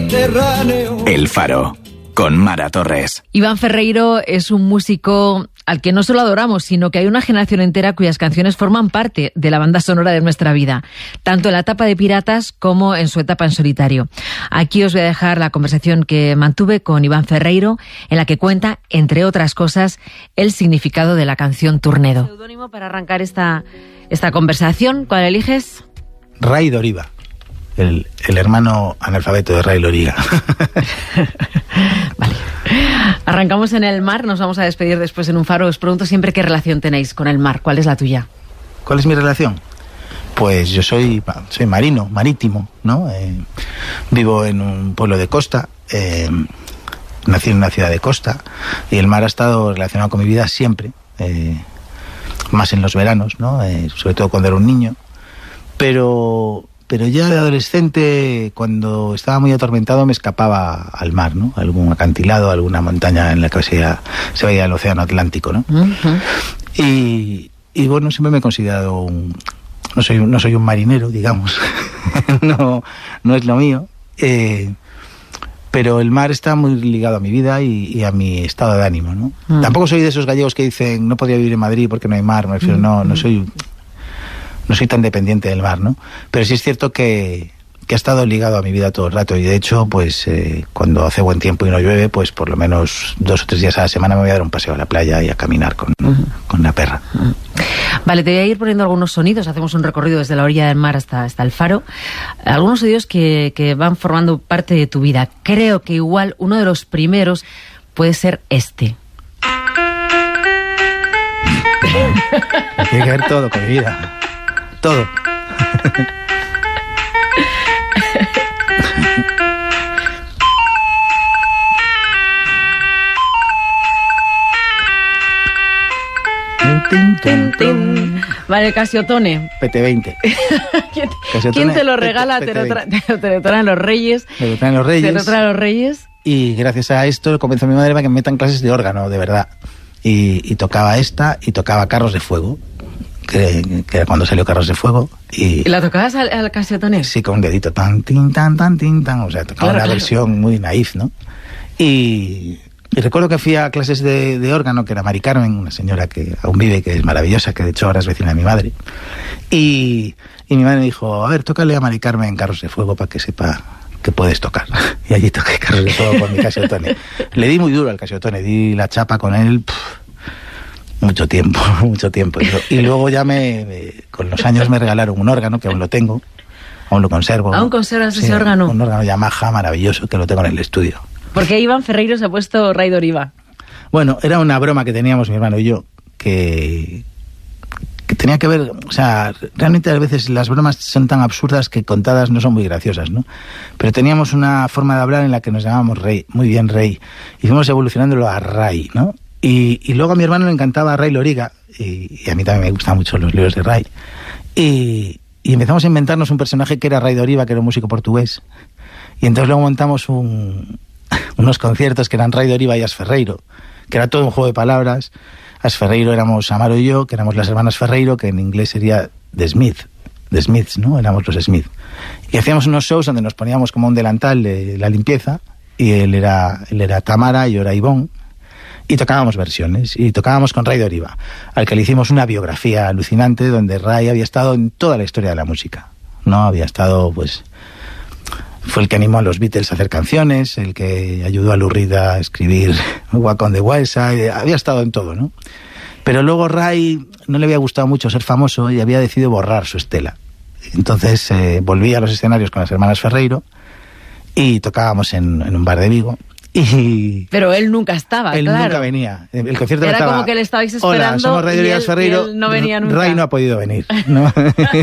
Mediterráneo. El Faro, con Mara Torres. Iván Ferreiro es un músico al que no solo adoramos, sino que hay una generación entera cuyas canciones forman parte de la banda sonora de nuestra vida, tanto en la etapa de Piratas como en su etapa en solitario. Aquí os voy a dejar la conversación que mantuve con Iván Ferreiro, en la que cuenta, entre otras cosas, el significado de la canción Turnedo. ¿Seudónimo para arrancar esta conversación? ¿Cuál eliges? Ray Doriva, el hermano analfabeto de Ray Loriga. Vale. Arrancamos en el mar, nos vamos a despedir después en un faro. Os pregunto siempre qué relación tenéis con el mar. ¿Cuál es la tuya? ¿Cuál es mi relación? Pues yo soy marítimo, ¿no? Vivo en un pueblo de costa, nací en una ciudad de costa, y el mar ha estado relacionado con mi vida siempre, más en los veranos, ¿no? Sobre todo cuando era un niño. Pero ya de adolescente, cuando estaba muy atormentado, me escapaba al mar, ¿no? Algún acantilado, alguna montaña en la que se veía el océano Atlántico, ¿no? Uh-huh. Y bueno, siempre me he considerado no soy un marinero, digamos. no es lo mío. Pero el mar está muy ligado a mi vida y a mi estado de ánimo, ¿no? Uh-huh. Tampoco soy de esos gallegos que dicen no podría vivir en Madrid porque no hay mar. Me refiero, no soy tan dependiente del mar, ¿no? Pero sí es cierto que ha estado ligado a mi vida todo el rato, y de hecho, pues cuando hace buen tiempo y no llueve, pues por lo menos 2 o 3 días a la semana me voy a dar un paseo a la playa y a caminar con la perra. Vale, te voy a ir poniendo algunos sonidos. Hacemos un recorrido desde la orilla del mar hasta el faro. Algunos sonidos que van formando parte de tu vida. Creo que igual uno de los primeros puede ser este. Tiene que ver todo con mi vida. Todo. Vale, Casiotone. PT20. ¿Quién te lo regala? Te lo traen los Reyes. Me lo traen los Reyes. Y gracias a esto convenció a mi madre para que me metan clases de órgano, de verdad. Y tocaba esta y tocaba Carros de Fuego. Que era cuando salió Carros de Fuego. ¿Y la tocabas al Casiotone? Sí, con un dedito, tan, tin, tan, tan, tin, tan. O sea, tocaba una versión muy naif, ¿no? Y recuerdo que fui a clases de órgano, que era Mari Carmen, una señora que aún vive, que es maravillosa, que de hecho ahora es vecina de mi madre. Y mi madre me dijo, a ver, tócale a Mari Carmen Carros de Fuego para que sepa que puedes tocar. Y allí toqué Carros de Fuego con mi Casiotone. Le di muy duro al Casiotone, di la chapa con él. Mucho tiempo. Y luego ya con los años me regalaron un órgano, que aún lo tengo, aún lo conservo. ¿Aún conservas ese órgano? Un órgano Yamaha maravilloso, que lo tengo en el estudio. ¿Por qué Iván Ferreiro se ha puesto Ray Doriva? Bueno, era una broma que teníamos mi hermano y yo, que tenía que ver, o sea, realmente a veces las bromas son tan absurdas que contadas no son muy graciosas, ¿no? Pero teníamos una forma de hablar en la que nos llamábamos Rey, muy bien Rey, y fuimos evolucionándolo a Ray, ¿no? Y luego a mi hermano le encantaba Ray Loriga, y a mí también me gustan mucho los libros de Ray. Y empezamos a inventarnos un personaje que era Ray Doriva, que era un músico portugués. Y entonces luego montamos unos conciertos que eran Ray Doriva y As Ferreiro, que era todo un juego de palabras. As Ferreiro éramos Amaro y yo, que éramos las hermanas Ferreiro, que en inglés sería The Smiths, ¿no? Éramos los Smith. Y hacíamos unos shows donde nos poníamos como un delantal de la limpieza, y él era Tamara y yo era Ivonne. Y tocábamos versiones, y tocábamos con Ray Doriva, al que le hicimos una biografía alucinante donde Ray había estado en toda la historia de la música, ¿no? Había estado, pues, fue el que animó a los Beatles a hacer canciones, el que ayudó a Lou Reed a escribir Walk on the Wild Side, había estado en todo, ¿no? Pero luego Ray no le había gustado mucho ser famoso y había decidido borrar su estela. Entonces volví a los escenarios con las hermanas Ferreiro y tocábamos en un bar de Vigo. Pero él nunca estaba, él claro. Nunca venía. El concierto era estaba, como que le estabais esperando. Hola, somos Ray Doriva Ferreiro. Y él no venía nunca. Ray no ha podido venir, ¿no?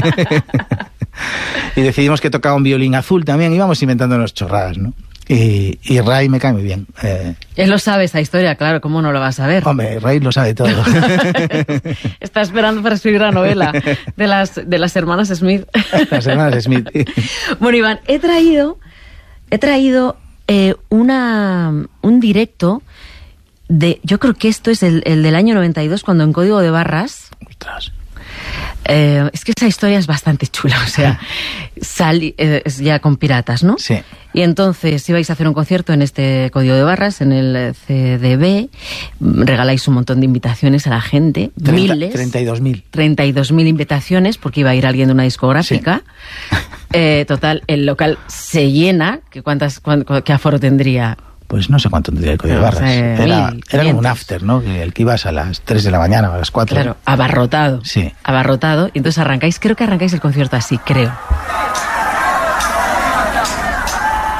Y decidimos que tocaba un violín azul también. Íbamos inventándonos chorradas, ¿no? Y Ray me cae muy bien. Él lo sabe esa historia, claro, ¿cómo no lo va a saber? Hombre, Ray lo sabe todo. Está esperando para escribir la novela de las hermanas Smith. Las hermanas Smith. Bueno, Iván, he traído un directo de, yo creo que esto es el del año 92, cuando en Código de Barras. Ostras. Es que esa historia es bastante chula, o sea, es ya con Piratas, ¿no? Sí. Y entonces ibais a hacer un concierto en este Código de Barras, en el CDB, regaláis un montón de invitaciones a la gente, miles. 32.000. 32.000 invitaciones, porque iba a ir alguien de una discográfica. Sí. Total, el local se llena, ¿qué aforo tendría? Pues no sé cuánto tendría el Código de Barras. Era como un after, ¿no? El que ibas a las 3 de la mañana o a las 4. Claro, abarrotado. Sí. Abarrotado. Y entonces creo que arrancáis el concierto así, creo.